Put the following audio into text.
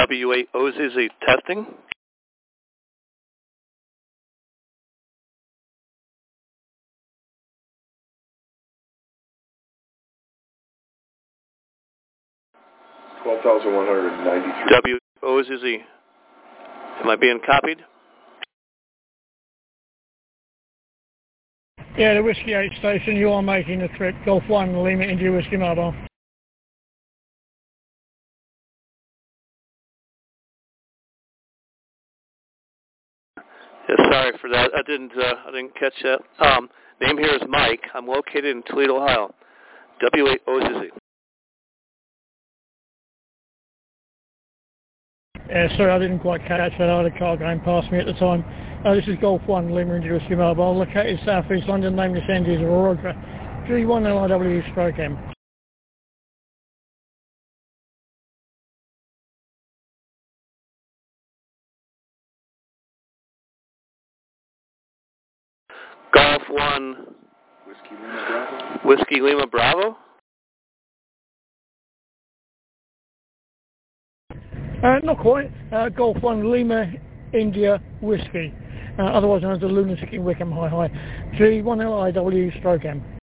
W8 OZZ testing. W OZZ. Am I being copied? Yeah, the Whiskey 8 station, you are making the trip. Golf 1, Lima, India, Whiskey Mobile. Yeah, sorry for that. I didn't catch that. Name here is Mike. I'm located in Toledo, Ohio. W8 OZZ. Yeah, sorry, I didn't quite catch that. I had a car going past me at the time. This is Golf 1, Lima, India, Whiskey Mobile, located South East London. Name this end is Aurora. G1LIW stroke M. Golf 1. Whiskey Lima Bravo. Not quite. Golf 1, Lima, India, Whiskey. Otherwise known as the Lunatic in Wickham, Hi. G1LIW stroke M.